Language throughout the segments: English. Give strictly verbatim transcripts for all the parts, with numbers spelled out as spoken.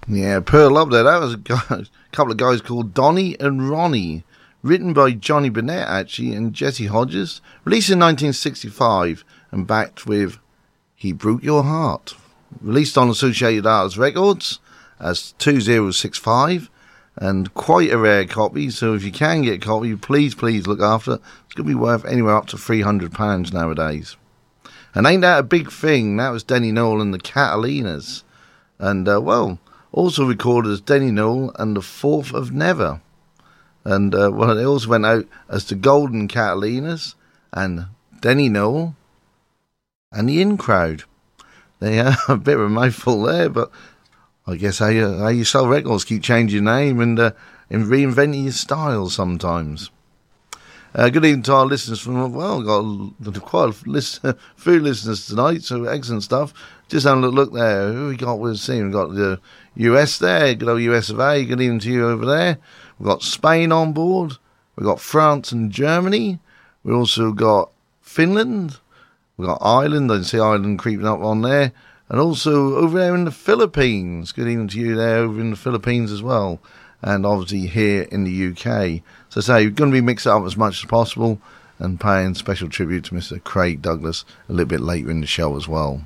Yeah, Pearl Up there. That was a, guy, a couple of guys called Donny and Ronnie. Written by Johnny Burnett, actually, and Jesse Hodges. Released in nineteen sixty-five and backed with He Broke Your Heart. Released on Associated Artists Records as two thousand sixty-five. And quite a rare copy, so if you can get a copy, please, please look after it. It's going to be worth anywhere up to three hundred pounds nowadays. And ain't that a big thing? That was Denny Noel and the Catalinas. And, uh, well... also recorded as Denny Noel and the Fourth of Never. And uh, well, they also went out as the Golden Catalinas and Denny Noel and the In Crowd. They have a bit of a mouthful there, but I guess how you, how you sell records, keep changing your name and, uh, and reinventing your style sometimes. Uh, good evening to our listeners from, well, got quite a list, a few listeners tonight, so excellent stuff. Just having a look there. Who we got with us? We've got the U S there, good old U S of A. Good evening to you over there. We've got Spain on board. We've got France and Germany. We've also got Finland. We've got Ireland. I can see Ireland creeping up on there. And also over there in the Philippines. Good evening to you there over in the Philippines as well. And obviously here in the U K. So say, we're going to be mixing it up as much as possible and paying special tribute to Mister Craig Douglas a little bit later in the show as well.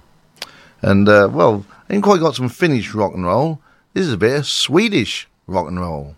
And, uh, well, I ain't quite got some Finnish rock and roll. This is a bit of Swedish rock and roll.